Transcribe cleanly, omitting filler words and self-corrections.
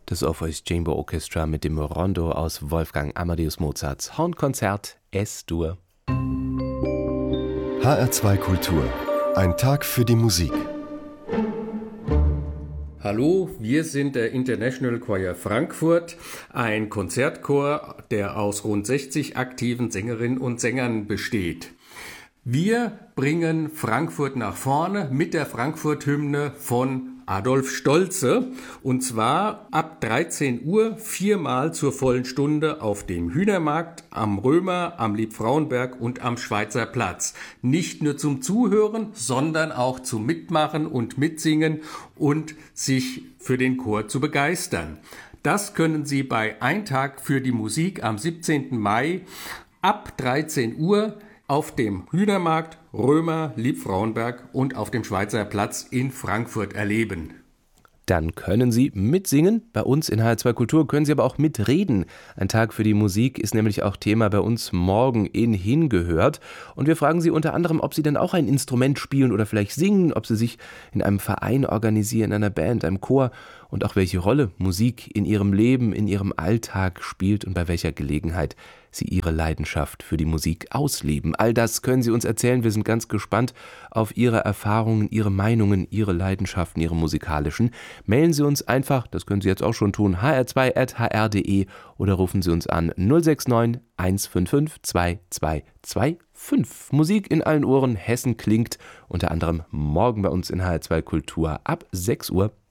Das Orpheus Chamber Orchestra mit dem Rondo aus Wolfgang Amadeus Mozarts Hornkonzert S-Dur. HR2 Kultur. Ein Tag für die Musik. Hallo, wir sind der International Choir Frankfurt, ein Konzertchor, der aus rund 60 aktiven Sängerinnen und Sängern besteht. Wir bringen Frankfurt nach vorne mit der Frankfurt-Hymne von Adolf Stolze, und zwar ab 13 Uhr 4-mal zur vollen Stunde auf dem Hühnermarkt, am Römer, am Liebfrauenberg und am Schweizer Platz. Nicht nur zum Zuhören, sondern auch zum Mitmachen und Mitsingen und sich für den Chor zu begeistern. Das können Sie bei Ein Tag für die Musik am 17. Mai ab 13 Uhr auf dem Hühnermarkt, Römer, Liebfrauenberg und auf dem Schweizer Platz in Frankfurt erleben. Dann können Sie mitsingen. Bei uns in HR2 Kultur können Sie aber auch mitreden. Ein Tag für die Musik ist nämlich auch Thema bei uns morgen in Hingehört. Und wir fragen Sie unter anderem, ob Sie denn auch ein Instrument spielen oder vielleicht singen, ob Sie sich in einem Verein organisieren, in einer Band, einem Chor und auch welche Rolle Musik in Ihrem Leben, in Ihrem Alltag spielt und bei welcher Gelegenheit Sie Ihre Leidenschaft für die Musik ausleben. All das können Sie uns erzählen. Wir sind ganz gespannt auf Ihre Erfahrungen, Ihre Meinungen, Ihre Leidenschaften, Ihre musikalischen. Mailen Sie uns einfach, das können Sie jetzt auch schon tun, hr2@hr.de oder rufen Sie uns an 069 155 2225. Musik in allen Ohren, Hessen klingt, unter anderem morgen bei uns in HR2 Kultur ab 6 Uhr.